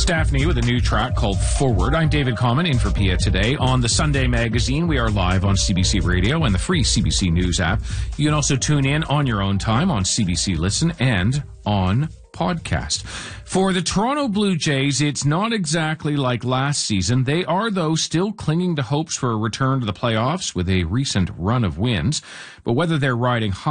Daphne with a new track called Forward. I'm David Common in for Pia today. On the Sunday Magazine, we are live on CBC Radio and the free CBC News app. You can also tune in on your own time on CBC Listen and on podcast. For the Toronto Blue Jays, it's not exactly like last season. They are, though, still clinging to hopes for a return to the playoffs with a recent run of wins. But whether they're riding high